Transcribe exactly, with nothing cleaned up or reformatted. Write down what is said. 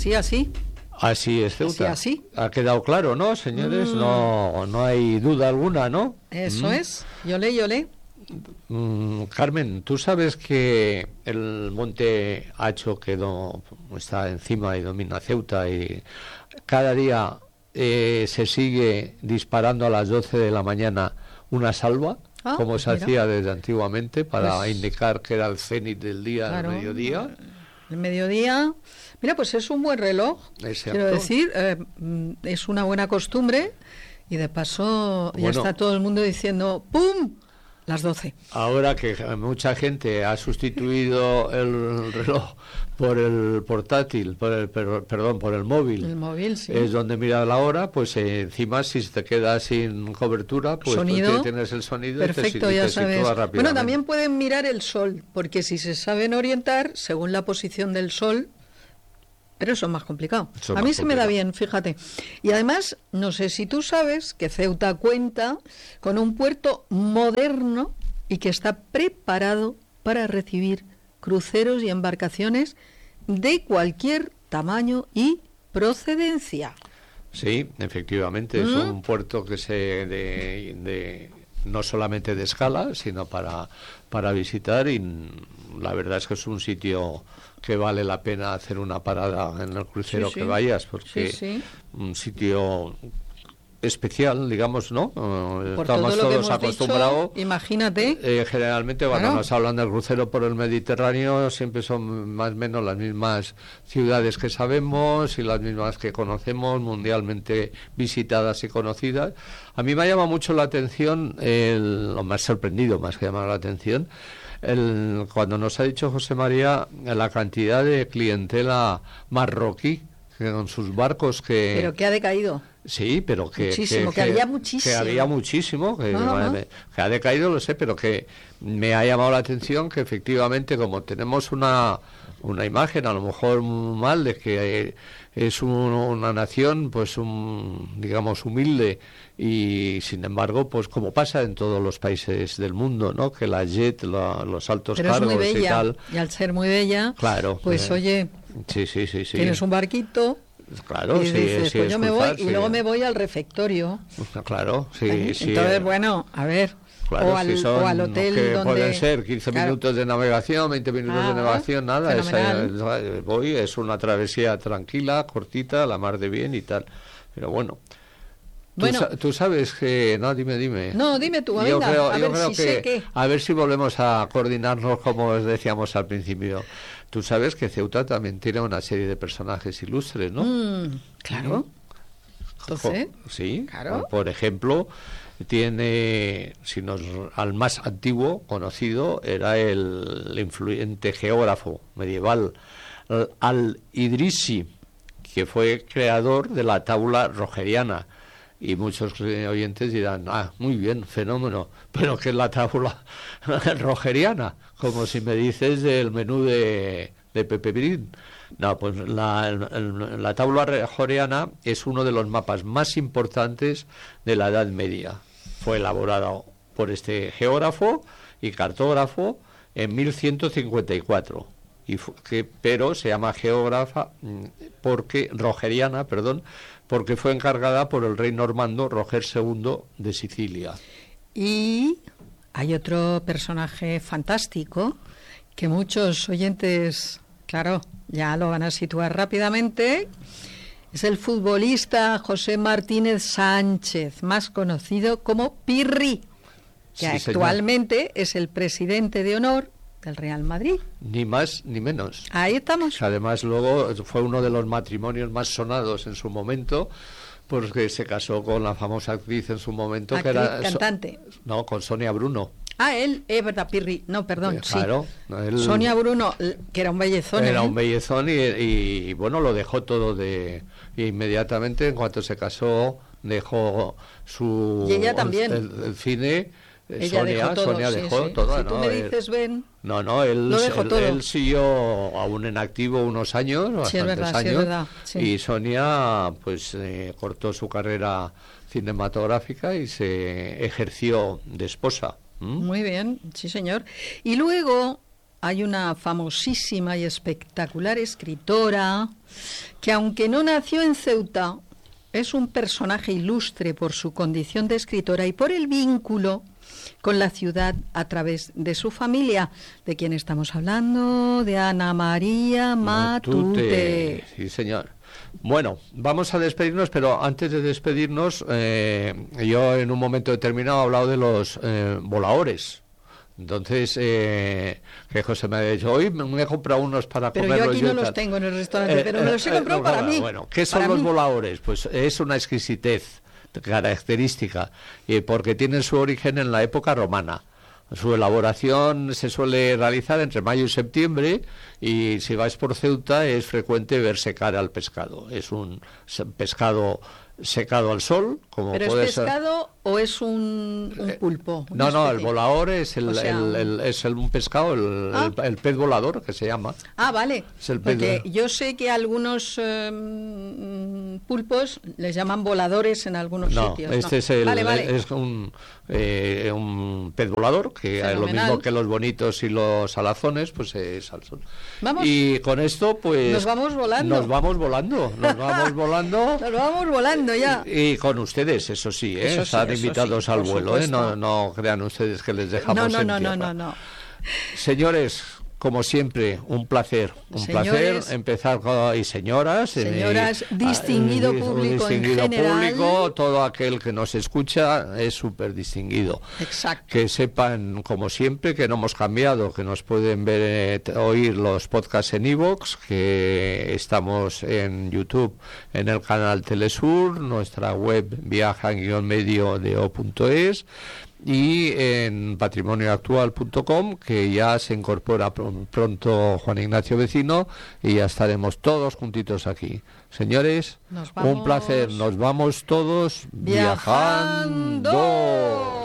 Sí, así. Así es Ceuta. Así, así. Ha quedado claro, ¿no, señores? Mm. No, no hay duda alguna, ¿no? Eso Mm. es. Yo le, yo le. Mm, Carmen, tú sabes que el monte Hacho quedó, está encima y domina Ceuta y cada día eh, se sigue disparando a las doce de la mañana una salva, Ah, como se mira. hacía desde antiguamente para Pues, indicar que era el cenit del día, claro, el mediodía. El mediodía. Mira, pues es un buen reloj. Exacto. Quiero decir, eh, mm, es una buena costumbre y de paso ya Bueno. está todo el mundo diciendo ¡pum! Las doce. Ahora que mucha gente ha sustituido el reloj por el portátil, por el, per- perdón, por el móvil, El móvil, sí. es donde mira la hora, pues eh, encima si te quedas sin cobertura, pues Sonido, tú tienes el sonido perfecto, y te, ya te sabes. sitúas rápidamente. Bueno, también pueden mirar el sol, porque si se saben orientar según la posición del sol, pero eso es más complicado. Eso es A mí más se me da complicado. bien, fíjate. Y además, no sé si tú sabes que Ceuta cuenta con un puerto moderno y que está preparado para recibir cruceros y embarcaciones de cualquier tamaño y procedencia. Sí, efectivamente, es ¿Mm? un puerto que se de, de no solamente de escala, sino para, para visitar y la verdad es que es un sitio que vale la pena hacer una parada en el crucero Sí, sí. que vayas, porque Sí, sí. un sitio especial, digamos, ¿no? Eh, Por Estamos todo lo que todos hemos acostumbrados. dicho, imagínate. Eh, generalmente cuando Claro. nos hablan del crucero por el Mediterráneo siempre son más o menos las mismas ciudades que sabemos y las mismas que conocemos, mundialmente visitadas y conocidas. A mí me ha llamado mucho la atención, el, o me ha sorprendido más que llamar la atención, el, cuando nos ha dicho José María la cantidad de clientela marroquí que con sus barcos que... Pero que ha decaído. Sí, pero que... Muchísimo, que había muchísimo. Que había muchísimo, que, Ajá. me- que ha decaído, lo sé, pero que me ha llamado la atención que efectivamente como tenemos una, una imagen, a lo mejor muy mal, de que es un- una nación, pues, un, digamos, humilde y, sin embargo, pues como pasa en todos los países del mundo, ¿no? Que la jet, la- los altos Pero es cargos muy y bella. tal... Y al ser muy bella, Claro. pues eh, oye, Sí, sí, sí, sí. tienes un barquito Claro, y sí, dices, sí, pues es yo me voy cruzar, y sí. luego me voy al refectorio. Claro, sí, ¿eh? sí. Entonces, eh, bueno, a ver, Claro, o, al, si son, o al hotel que donde... pueden ser quince Claro. minutos de navegación, veinte minutos Ah, de navegación, nada, esa, fenomenal. esa- voy, es una travesía tranquila, cortita, la mar de bien y tal. Pero bueno, tú, Bueno. sa- tú sabes que... No, dime, dime. No, dime tú, Yo venga, creo, a yo ver creo si que, sé qué. a ver si volvemos a coordinarnos como os decíamos al principio. Tú sabes que Ceuta también tiene una serie de personajes ilustres, ¿no? Mm, claro. Entonces, Jo- sí, claro. por ejemplo, tiene, si nos, al más antiguo conocido era el influyente geógrafo medieval al- Al-Idrisi, que fue creador de la tabla rogeriana. Y muchos eh, oyentes dirán, ah, muy bien, fenómeno, pero ¿qué es la tabla rogeriana? Como si me dices del menú de, de Pepe Brin. No, pues la, el- el- la tabla rogeriana es uno de los mapas más importantes de la Edad Media. Fue elaborado por este geógrafo y cartógrafo en mil ciento cincuenta y cuatro. Y fu- que, pero se llama geógrafa mm, porque rogeriana, perdón, porque fue encargada por el rey normando Roger segundo de Sicilia. y hay otro personaje fantástico que muchos oyentes, claro, ya lo van a situar rápidamente. Es el futbolista José Martínez Sánchez, más conocido como Pirri, que Sí, señor. actualmente es el presidente de honor del Real Madrid. Ni más ni menos. Ahí estamos. Además, luego fue uno de los matrimonios más sonados en su momento, porque se casó con la famosa actriz en su momento, Actriz, que era... So- cantante. no, con Sonia Bruno. Ah, él, es verdad, Pirri. No, perdón, Eh, sí. claro, él- Sonia Bruno, l- que era un bellezón. Era ¿eh? un bellezón y, y, bueno, lo dejó todo de inmediatamente. En cuanto se casó, dejó su... Y ella también. El, el cine... eh, Ella Sonia, dejó todo, Sonia sí, dejó sí. todo, Si ¿no? tú me Él- dices, ven, No, no, él, Lo dejó él, todo. él siguió aún en activo unos años, Sí, es bastantes verdad, sí, es años, verdad, sí. y Sonia pues eh, cortó su carrera cinematográfica y se ejerció de esposa. ¿m? muy bien, sí señor. Y luego hay una famosísima y espectacular escritora que, aunque no nació en Ceuta, es un personaje ilustre por su condición de escritora y por el vínculo con la ciudad a través de su familia. ¿De quién estamos hablando? De Ana María Matute. Matute. Sí, señor. Bueno, vamos a despedirnos, pero antes de despedirnos, eh, yo en un momento determinado he hablado de los eh, voladores. Entonces, eh, que José me ha dicho, hoy me he comprado unos para pero comerlos. Pero yo aquí no los tengo en el restaurante, eh, pero me los he comprado eh, eh, para no, mí. Bueno, ¿qué son los mí? voladores? Pues es una exquisitez característica, eh, porque tienen su origen en la época romana. Su elaboración se suele realizar entre mayo y septiembre, y si vais por Ceuta es frecuente ver secar al pescado. Es un pescado secado al sol, como ¿Pero puede es pescado ser... o es un, un pulpo? No, no, el volador es el, o sea, el, el, es el, un pescado, el, ¿ah? el, el pez volador, que se llama. Ah, vale. Es el pez Porque yo sé que algunos eh, pulpos les llaman voladores en algunos no, sitios. Este no, es, el, vale, vale. es un, eh, un pez volador, que es lo mismo que los bonitos y los alazones, pues es al sol. ¿Vamos? Y con esto, pues... Nos vamos volando. Nos vamos volando, nos vamos volando. Nos vamos volando ya. Y, y con ustedes, eso sí, ¿eh? Eso sí, están invitados sí, al vuelo, ¿eh? No, no crean ustedes que les dejamos no, no, en no, tierra. no, no, no. Señores, como siempre, un placer, un Señores, placer empezar con, y señoras, señoras, y, distinguido y, público distinguido en general, público, todo aquel que nos escucha es súper distinguido. Exacto. Que sepan, como siempre, que no hemos cambiado, que nos pueden ver, eh, oír los podcasts en iVoox, que estamos en YouTube, en el canal Telesur, nuestra web viaja guión medio de o punto es, y en patrimonio actual punto com, que ya se incorpora pr- pronto Juan Ignacio Vecino, y ya estaremos todos juntitos aquí. Señores, un placer, nos vamos todos viajando. viajando.